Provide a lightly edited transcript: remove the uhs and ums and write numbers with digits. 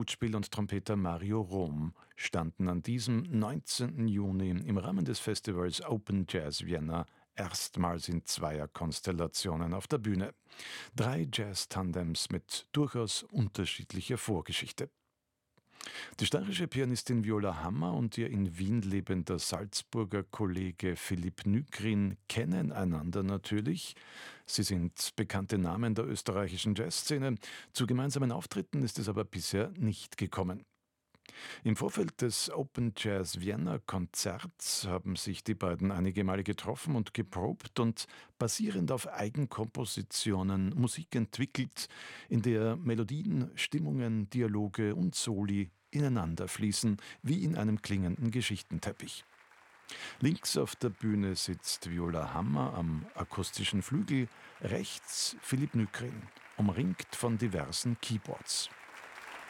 Flutspiel und Trompeter Mario Rom standen an diesem 19. Juni im Rahmen des Festivals Open Jazz Vienna erstmals in Zweierkonstellationen auf der Bühne. 3 Jazz-Tandems mit durchaus unterschiedlicher Vorgeschichte. Die steirische Pianistin Viola Hammer und ihr in Wien lebender Salzburger Kollege Philipp Nykrin kennen einander natürlich. Sie sind bekannte Namen der österreichischen Jazzszene. Zu gemeinsamen Auftritten ist es aber bisher nicht gekommen. Im Vorfeld des Open Jazz Vienna Konzerts haben sich die beiden einige Male getroffen und geprobt und basierend auf Eigenkompositionen Musik entwickelt, in der Melodien, Stimmungen, Dialoge und Soli ineinander fließen, wie in einem klingenden Geschichtenteppich. Links auf der Bühne sitzt Viola Hammer am akustischen Flügel, rechts Philipp Nykrin, umringt von diversen Keyboards.